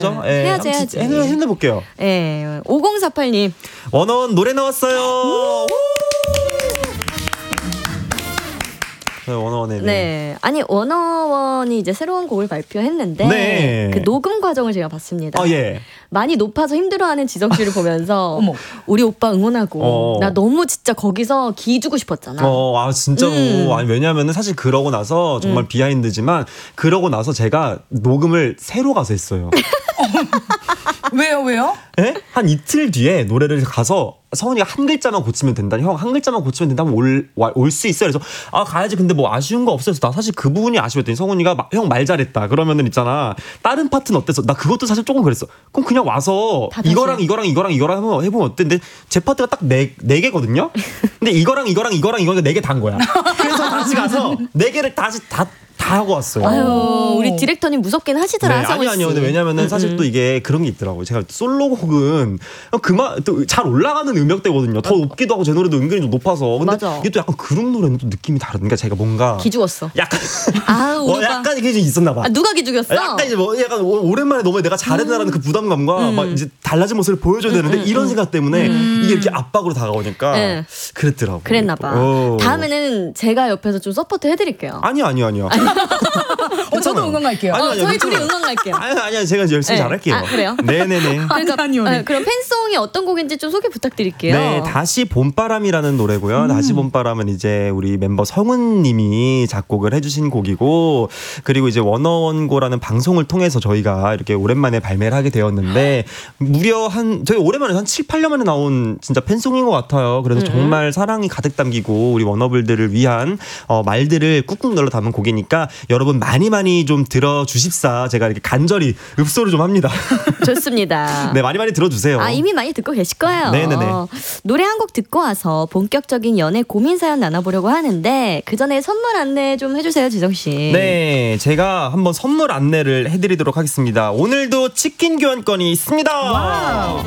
해야지. 힘내볼게요. 네, 5048님. 원어원 노래 나왔어요. 원어원에. 네. 아니, 원어원이 이제 새로운 곡을 발표했는데 네. 그 녹음 과정을 제가 봤습니다. 예. 많이 높아서 힘들어하는 지성 씨를 보면서 어머. 우리 오빠 응원하고 나 너무 진짜 거기서 기주고 싶었잖아. 진짜로. 아니, 왜냐면은 사실 그러고 나서 정말 비하인드지만 그러고 나서 제가 녹음을 새로 가서 했어요. 왜요? 네? 한 이틀 뒤에 노래를 가서 성훈이가 한 글자만 고치면 된다. 형 한 글자만 고치면 된다면 올 수 있어요. 그래서 가야지. 근데 뭐 아쉬운 거 없어서 나 사실 그 부분이 아쉬웠더니 성훈이가 형 말 잘했다. 그러면은 있잖아. 다른 파트는 어땠어? 나 그것도 사실 조금 그랬어. 그럼 그냥 와서 이거랑 해보면 어때? 근데 제 파트가 딱 네 개거든요. 근데 이거랑 4개 단 거야. 그래서 다시 가서 4개를 다시 다 하고 왔어요. 아유, 우리 디렉터님 무섭긴 하시더라. 네, 아니요. 근데 왜냐면은 사실 또 이게 그런 게 있더라고요. 제가 솔로곡은 그만 또 잘 올라가는 음역대거든요. 더 높기도 하고 제 노래도 은근히 좀 높아서. 근데 맞아. 이게 또 약간 그룹 노래는 또 느낌이 다르니까 제가 뭔가 기죽었어. 약간 우리 약간 이게 좀 있었나 봐. 누가 기죽였어? 약간 이제 약간 오랜만에 너무 내가 잘했나라는 그 부담감과 막 이제 달라진 모습을 보여줘야 되는데 이런 생각 때문에 이게 이렇게 압박으로 다가오니까 그랬더라고요. 그랬나 봐. 다음에는 제가 옆에서 좀 서포트 해드릴게요. 아니요. 저도 응원 갈게요. 저희 둘이 응원 갈게요. 아니요. 제가 열심히 잘할게요. 그래요? 네네네. 그럼 팬송이 어떤 곡인지 좀 소개 부탁드릴게요. 네, 다시 봄바람이라는 노래고요. 다시 봄바람은 이제 우리 멤버 성훈님이 작곡을 해주신 곡이고, 그리고 이제 원어원고라는 방송을 통해서 저희가 이렇게 오랜만에 발매를 하게 되었는데 무려 저희 오랜만에 한 7, 8년 만에 나온 진짜 팬송인 것 같아요. 그래서 정말 사랑이 가득 담기고 우리 워너블들을 위한 말들을 꾹꾹 눌러 담은 곡이니까 여러분 많이 좀 들어주십사 제가 이렇게 간절히 읍소를 좀 합니다. 좋습니다. 네, 많이 들어주세요. 이미 많이 듣고 계실 거예요. 네네네. 노래 한 곡 듣고 와서 본격적인 연애 고민 사연 나눠보려고 하는데 그 전에 선물 안내 좀 해주세요, 지성 씨. 네, 제가 한번 선물 안내를 해드리도록 하겠습니다. 오늘도 치킨 교환권이 있습니다. 와우.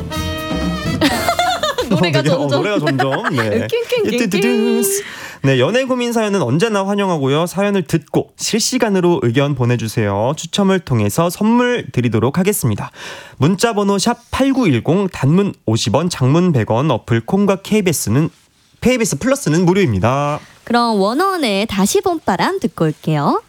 노래가 점점. 네. 낑낑낑낑. 네, 연애 고민 사연은 언제나 환영하고요. 사연을 듣고 실시간으로 의견 보내주세요. 추첨을 통해서 선물 드리도록 하겠습니다. 문자번호 샵 8910, 단문 50원, 장문 100원, 어플 콩과 KBS 플러스는 무료입니다. 그럼 원어원의 다시 봄바람 듣고 올게요.